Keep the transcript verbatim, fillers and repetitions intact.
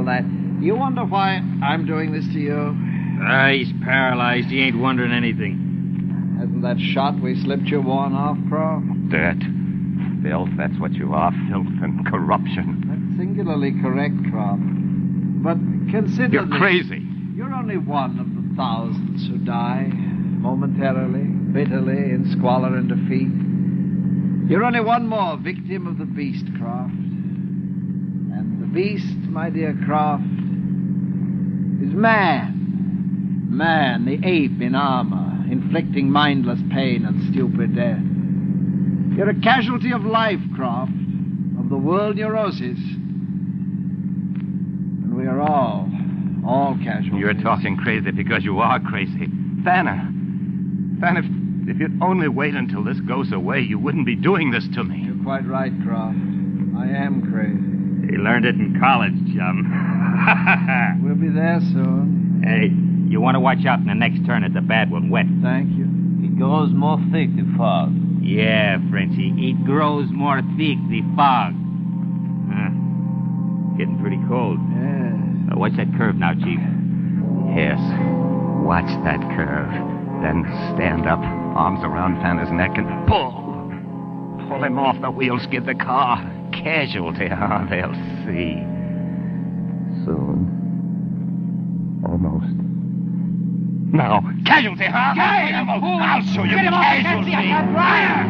all that. You wonder why I'm doing this to you? Ah, he's paralyzed. He ain't wondering anything. Hasn't that shot we slipped you worn off, Croft? Dirt. Filth, that's what you are. Filth and corruption. That's singularly correct, Croft. But consider You're this. crazy. You're only one of the thousands who die, momentarily, bitterly, in squalor and defeat. You're only one more victim of the beast, Croft. And the beast, my dear Croft, is man. Man, the ape in armor, inflicting mindless pain and stupid death. You're a casualty of life, Croft, of the world neurosis. And we are all, all casualties. You're talking crazy because you are crazy. Thanner. Thanner, if, if you'd only wait until this goes away, you wouldn't be doing this to me. You're quite right, Croft. I am crazy. He learned it in college, chum. We'll be there soon. Hey, you want to watch out in the next turn at the bad one, wet. Thank you. It goes more thick, the fog. Yeah, Frenchie. It grows more thick, the fog. Huh. Getting pretty cold. Yes. Uh, watch that curve now, Chief. Yes. Watch that curve. Then stand up, arms around Fanner's neck, and pull. Pull him off the wheel, skid the car. Casualty, huh? They'll see. Soon. Almost. Now, casualty, huh? Get him! I'll show you casualty.